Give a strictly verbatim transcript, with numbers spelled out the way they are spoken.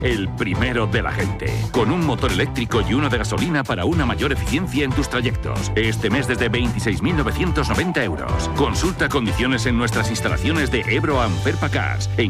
el primero de la gente. Con un motor eléctrico y uno de gasolina para una mayor eficiencia en tus trayectos. Este mes desde veintiséis mil novecientos noventa euros. Consulta condiciones en nuestras instalaciones de Ebro and Ferpa Cars. En